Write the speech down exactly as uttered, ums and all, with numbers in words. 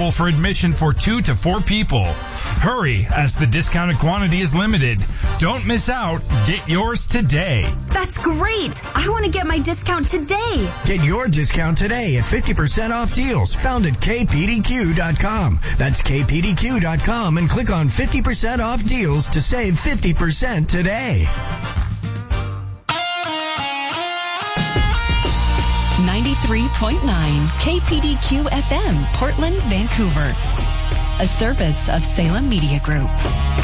available for admission for two to four people. Hurry, as the discounted quantity is limited. Don't miss out. Get yours today. That's great. I want to get my discount today. Get your discount today at fifty percent off deals found at K P D Q dot com. That's K P D Q dot com and click on fifty percent off deals to save fifty percent today. ninety-three point nine K P D Q F M, Portland, Vancouver. A service of Salem Media Group.